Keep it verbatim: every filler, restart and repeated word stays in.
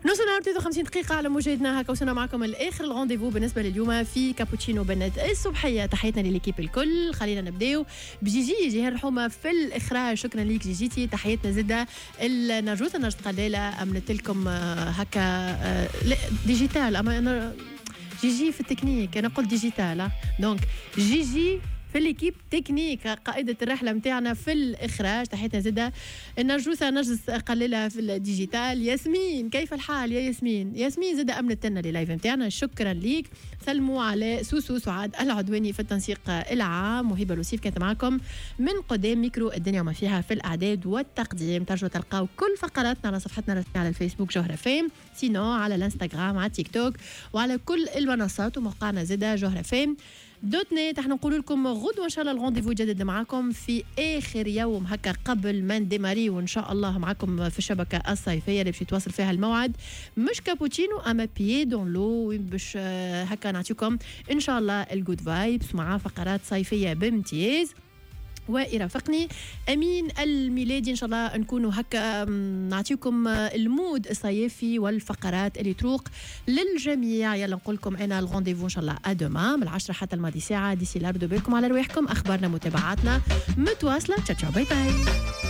نوصلنا ثلاثة وخمسين دقيقة على موجتنا هكا، وصلنا معكم الآخر الغونديفو بالنسبة لليوم في كابوتشينو بنات الصبحية. تحياتنا لليكيب الكل. خلينا نبداو بجيجي جهة الرحومة في الإخراج. شكرا ليك جيجيتي. تحياتنا زادة النرجوسة نرجس قلالة. أمنت لكم هكا ديجيتال، أما أنا جيجي في التكنيك، أنا قلت ديجيتال دونك جيجي في الكيب تكنيك قائدة الرحلة متاعنا في الإخراج. تحياتنا زادة النرجوسة نرجس قليلة في الديجيتال. ياسمين كيف الحال يا ياسمين؟ ياسمين زادة أمنت لنا للايف متاعنا. شكرا ليك. سلموا على سوسو سعاد العدواني في التنسيق العام، وهبة لوسيف كانت معكم من قدام ميكرو الدنيا وما فيها في الإعداد والتقديم. ترجعوا تلقاو كل فقراتنا على صفحتنا الرسمية على الفيسبوك جوهرة فام، سينو على الانستغرام على تيك توك وعلى كل المنصات، وموقعنا زادة جوهرة فام دوت نت. احنا نقول لكم غدوه ان شاء الله الغونديفو يجدد معكم في اخر يوم هكا قبل ما نديماري، وان شاء الله معكم في الشبكه الصيفيه اللي باش يتواصل فيها الموعد، مش كابوتشينو اما بيي دون لو، باش هكا نعطيكم ان شاء الله الجود فايبس مع فقرات صيفيه بامتياز. ويرافقني امين الميلادي ان شاء الله نكونوا هكا نعطيكم المود الصيفي والفقرات اللي تروق للجميع. يلا نقول لكم انا الغونديفو ان شاء الله ادوما من العشرة حتى الماضي ساعه. ديسي لاردو بالكم على رواحكم. اخبارنا متابعاتنا متواصله. تشاو باي باي.